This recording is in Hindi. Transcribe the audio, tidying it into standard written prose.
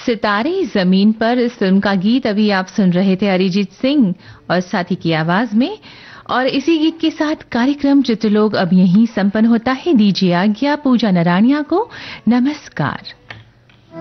सितारे जमीन पर इस फिल्म का गीत अभी आप सुन रहे थे अरिजीत सिंह और साथी की आवाज में। और इसी गीत के साथ कार्यक्रम चित्रलोक अब यहीं संपन्न होता है। दीजिए आज्ञा पूजा नरानिया को। नमस्कार।